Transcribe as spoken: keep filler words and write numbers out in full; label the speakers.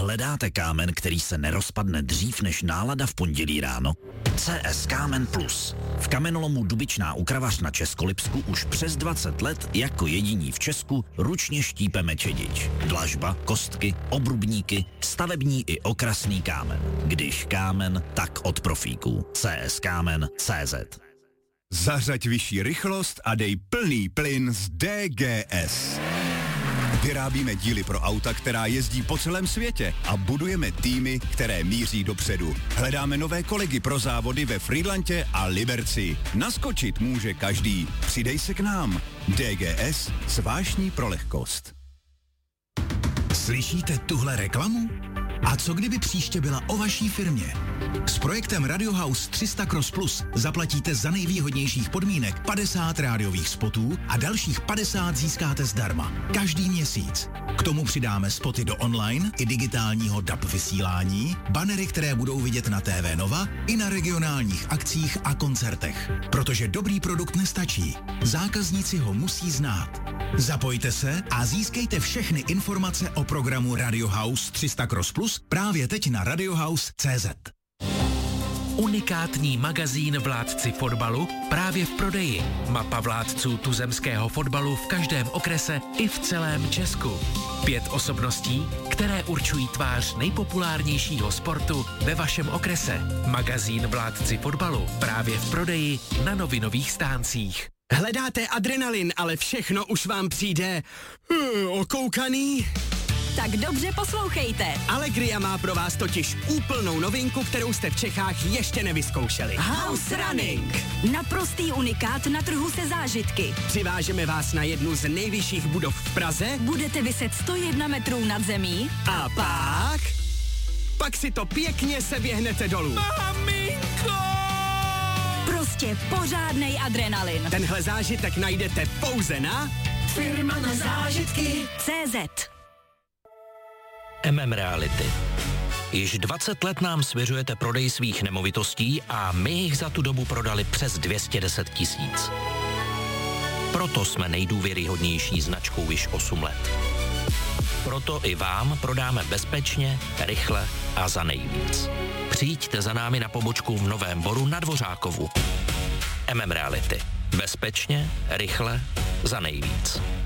Speaker 1: Hledáte kámen, který se nerozpadne dřív než nálada v pondělí ráno? C S Kámen Plus. V kamenolomu Dubičná u Kravař na Českolipsku už přes dvacet let jako jediní v Česku ručně štípeme čedič. Dlažba, kostky, obrubníky, stavební i okrasný kámen. Když kámen, tak od profíků. C S Kámen tečka cé zet.
Speaker 2: Zařaď vyšší rychlost a dej plný plyn z D G S. Vyrábíme díly pro auta, která jezdí po celém světě a budujeme týmy, které míří dopředu. Hledáme nové kolegy pro závody ve Frýdlantě a Liberci. Naskočit může každý. Přidej se k nám. D G S – zvážní pro lehkost.
Speaker 3: Slyšíte tuhle reklamu? A co kdyby příště byla o vaší firmě? S projektem Radio House tři sta Cross Plus zaplatíte za nejvýhodnějších podmínek padesát rádiových spotů a dalších padesát získáte zdarma. Každý měsíc. K tomu přidáme spoty do online i digitálního D A B vysílání, banery, které budou vidět na T V Nova i na regionálních akcích a koncertech. Protože dobrý produkt nestačí. Zákazníci ho musí znát. Zapojte se a získejte všechny informace o programu Radio House tři sta Cross Plus právě teď na radiohouse tečka cé zet.
Speaker 4: Unikátní magazín Vládci fotbalu právě v prodeji. Mapa vládců tuzemského fotbalu v každém okrese i v celém Česku. Pět osobností, které určují tvář nejpopulárnějšího sportu ve vašem okrese. Magazín Vládci fotbalu právě v prodeji na novinových stáncích.
Speaker 5: Hledáte adrenalin, ale všechno už vám přijde uh, okoukaný?
Speaker 6: Tak dobře poslouchejte.
Speaker 5: Allegria má pro vás totiž úplnou novinku, kterou jste v Čechách ještě nevyzkoušeli.
Speaker 6: House Running. Naprostý unikát na trhu se zážitky.
Speaker 5: Přivážeme vás na jednu z nejvyšších budov v Praze.
Speaker 6: Budete viset sto jedna metrů nad zemí.
Speaker 5: A pak... Pak si to pěkně seběhnete dolů.
Speaker 6: Maminko! Prostě pořádnej adrenalin.
Speaker 5: Tenhle zážitek najdete pouze na
Speaker 6: Firma na zážitky tečka cé zet.
Speaker 4: M M Reality. Již dvacet let nám svěřujete prodej svých nemovitostí a my jich za tu dobu prodali přes dvě stě deset tisíc. Proto jsme nejdůvěryhodnější značkou již osm let. Proto i vám prodáme bezpečně, rychle a za nejvíc. Přijďte za námi na pobočku v Novém Boru na Dvořákovu. M M Reality. Bezpečně, rychle, za nejvíc.